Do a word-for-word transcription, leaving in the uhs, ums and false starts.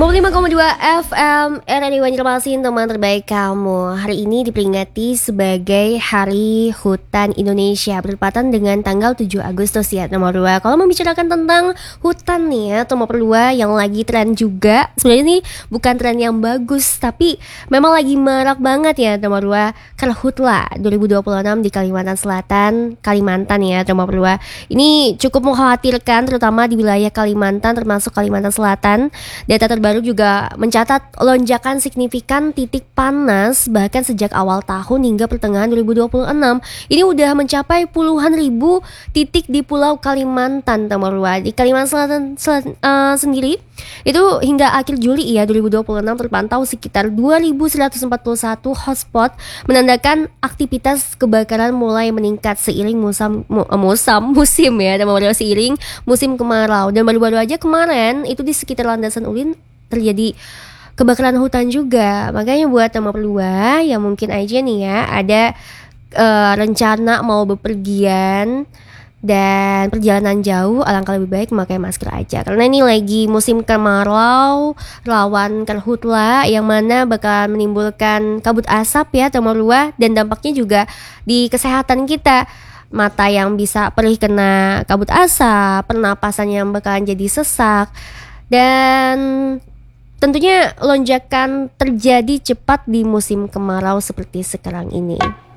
lima puluh lima koma dua F M R R I Banjarmasin, teman terbaik kamu. Hari ini diperingati sebagai Hari Hutan Indonesia, bertepatan dengan tanggal tujuh Agustus ya, nomor dua. Kalau membicarakan tentang hutan nih ya, nomor dua yang lagi tren juga. Sebenarnya ini bukan tren yang bagus, tapi memang lagi marak banget ya, nomor dua. Karhutla dua ribu dua puluh enam di Kalimantan Selatan, Kalimantan ya, nomor dua. Ini cukup mengkhawatirkan, terutama di wilayah Kalimantan, termasuk Kalimantan Selatan. Data terbaru juga mencatat lonjakan signifikan titik panas bahkan sejak awal tahun hingga pertengahan dua ribu dua puluh enam. Ini udah mencapai puluhan ribu titik di Pulau Kalimantan, nomor dua. Di Kalimantan Selatan, Selatan uh, sendiri itu hingga akhir Juli ya dua ribu dua puluh enam terpantau sekitar dua ribu seratus empat puluh satu hotspot, menandakan aktivitas kebakaran mulai meningkat seiring musam, mu, musam musim ya, dan baru seiring musim kemarau. Dan baru-baru aja kemarin itu di sekitar landasan Ulin terjadi kebakaran hutan juga. Makanya buat nomor dua yang mungkin aja nih ya ada uh, rencana mau bepergian dan perjalanan jauh, alangkah lebih baik memakai masker aja, karena ini lagi musim kemarau rawan karhutla yang mana bakal menimbulkan kabut asap ya, nomor dua, dan dampaknya juga di kesehatan kita. Mata yang bisa perih kena kabut asap, pernapasan yang bakalan jadi sesak, dan tentunya lonjakan terjadi cepat di musim kemarau seperti sekarang ini.